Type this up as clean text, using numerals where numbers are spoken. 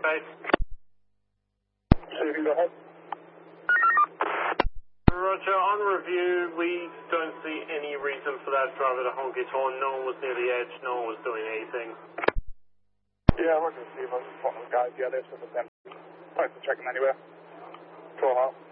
base. So you can go ahead. Roger, on review, we don't see any reason for that driver to honk his horn. No one was near the edge, no one was doing anything. Yeah, we're going to see if I can spot those guys. Yeah, they're still the same. Thanks for checking anyway. Cool, huh?